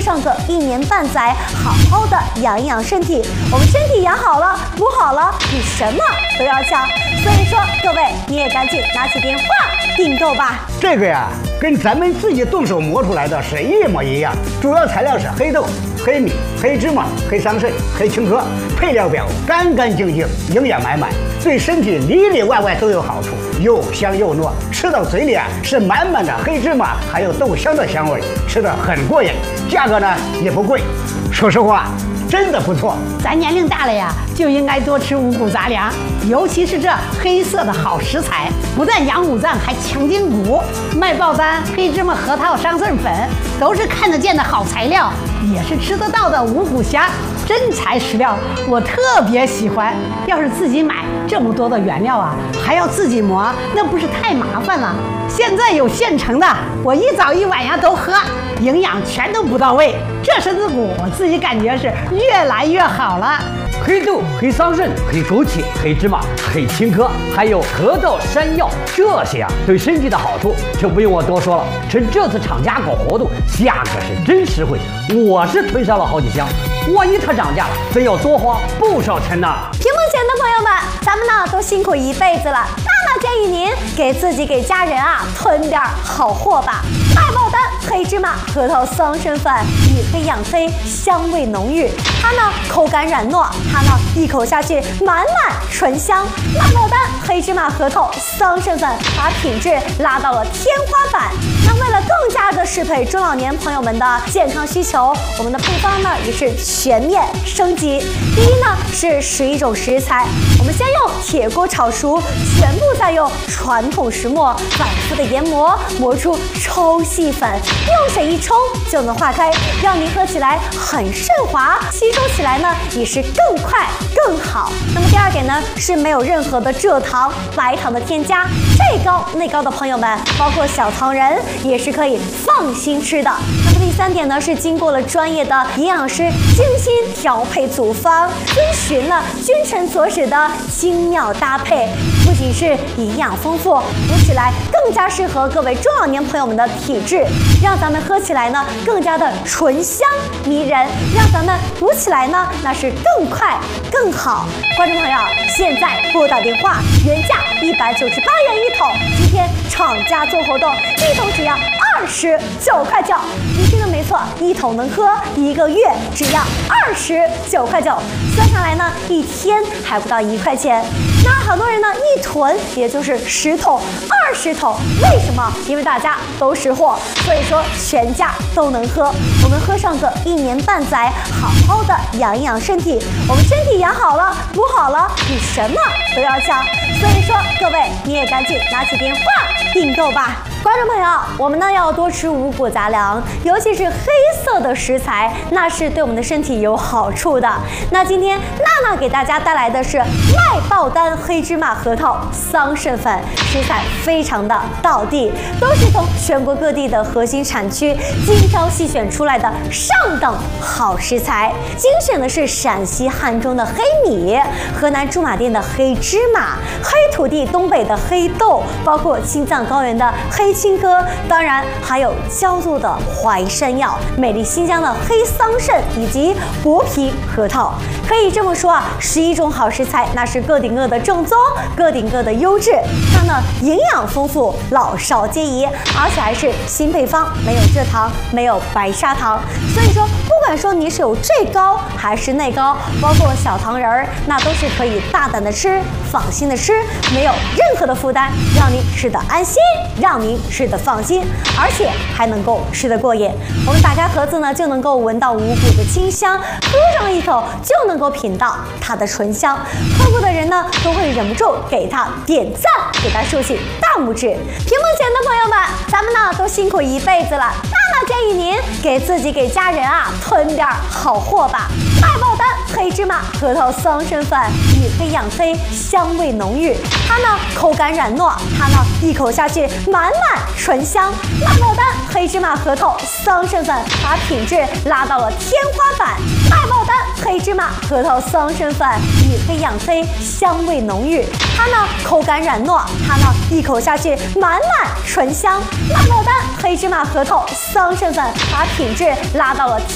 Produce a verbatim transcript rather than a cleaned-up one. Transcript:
上个一年半载，好好的养一养身体。我们身体养好了，补好了，你什么都要强。所以说，各位你也赶紧拿起电话订购吧。 这个呀，跟咱们自己动手磨出来的是一模一样，主要材料是黑豆、黑米、黑芝麻、黑桑葚、黑青稞，配料表干干净净，营养满满，对身体里里外外都有好处，又香又糯，吃到嘴里啊是满满的黑芝麻还有豆香的香味，吃得很过瘾，价格呢也不贵，说实话真的不错。 咱年龄大了呀，就应该多吃五谷杂粮，尤其是这黑色的好食材，不但养五脏，还强筋骨。麦爆丹、黑芝麻、核桃、桑葚粉都是看得见的好材料，也是吃得到的五谷虾，真材实料，我特别喜欢。要是自己买这么多的原料啊，还要自己磨，那不是太麻烦了？现在有现成的，我一早一晚呀都喝，营养全都不到位，这身子骨我自己感觉是越来越好了。 黑豆、黑桑葚、黑枸杞、黑芝麻、黑青稞，还有核桃、山药，这些啊对身体的好处就不用我多说了。趁这次厂家搞活动，价格是真实惠，我是囤上了好几箱。万一它涨价了，真要多花不少钱呢。 屏幕前的朋友们，咱们呢都辛苦一辈子了，娜娜建议您给自己给家人啊囤点好货吧。麦爆丹、黑芝麻、核桃、桑葚粉，以黑养黑，香味浓郁。它呢口感软糯，它呢一口下去满满醇香。麦爆丹、黑芝麻、核桃、桑葚粉把品质拉到了天花板。那为了更加的适配中老年朋友们的健康需求，我们的配方呢也是全面升级。第一呢是十一种食材，我们先用铁锅炒熟，全部再用传统石磨反复的研磨，磨出超细粉，用水一冲就能化开，让您喝起来很顺滑，吸收起来呢也是更快更好。那么第二点呢是没有任何的蔗糖、白糖的添加，这高那高的朋友们，包括小糖人也是可以放心吃的。那么第三点呢是经过了专业的营养师精心调配组方，遵循了君臣佐使的精妙搭配，不仅是营养丰富，补起来更加适合各位中老年朋友们的体质，让咱们喝起来呢更加的醇香迷人，让咱们补起来呢那是更快更好。观众朋友，现在拨打电话，原价一百九十八元一桶，今天厂家做活动，一桶只要二十九块九。你听的没错，一桶能喝一个月，只要二十九块九，算下来呢一天还不到一块钱。那很多人呢一囤也就是十桶、二十桶，为什么？因为大家都识货，所以说全家都能喝。我们喝上个一年半载，好好的养一养身体。我们身体养好了，补好了，你什么都要强。所以说，各位你也赶紧拿起电话订购吧。观众朋友，我们呢要多吃五谷杂粮，尤其是黑色的食材，那是对我们的身体有好处的。那今天娜娜给大家带来的是麦爆丹、黑芝麻、核桃、桑葚粉，食材非常的道地，都是从全国各地的核心产区精挑细选出来的上等好食材。精选的是陕西汉中的黑米，河南驻马店的黑芝麻，黑土地东北的黑豆，包括青藏高原的黑青稞，当然还有焦作的淮山药，美丽新疆的黑桑葚以及薄皮核桃。可以这么说啊，十一种好食材，那是个顶个的正宗，个顶个的优质。它呢营养丰富，老少皆宜，而且还是新配方，没有蔗糖，没有白砂糖。所以说，不管说你是有这高还是内高，包括小糖人儿，那都是可以大胆的吃，放心的吃，没有任何的负担，让您吃得安心，让您吃得放心，而且还能够吃得过瘾。我们打开盒子呢，就能够闻到五谷的清香，喝上一口就能够品到它的醇香。喝过的人呢，都会忍不住给它点赞，给它竖起大拇指。屏幕前的朋友们，咱们呢都辛苦一辈子了，娜娜建议您给自己给家人啊囤点好货吧。麦爆丹、黑芝麻、核桃、桑葚粉，以黑养黑，香味浓郁。它呢口感软糯，它呢一口下去满满醇香。麦爆丹、黑芝麻、核桃、桑葚粉把品质拉到了天花板。麦爆丹、黑芝麻、核桃、桑葚粉，以黑养黑，香味浓郁。它呢口感软糯，它呢一口下去满满醇香。麦爆丹、黑芝麻、核桃、桑葚粉把品质拉到了